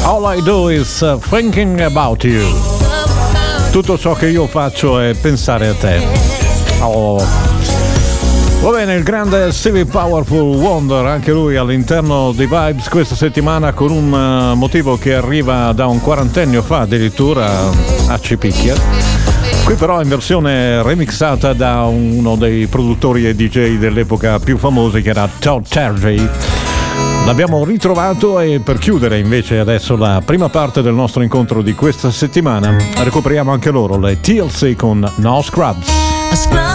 All I do is thinking about you. Tutto ciò che io faccio è pensare a te. Oh. Va bene, il grande Stevie Powerful Wonder, anche lui all'interno di Vibes questa settimana con un motivo che arriva da un quarantennio fa addirittura a Cipicchia. Qui però in versione remixata da uno dei produttori e DJ dell'epoca più famosi, che era Todd Terry. L'abbiamo ritrovato e per chiudere invece adesso la prima parte del nostro incontro di questa settimana recuperiamo anche loro, le TLC con No Scrubs.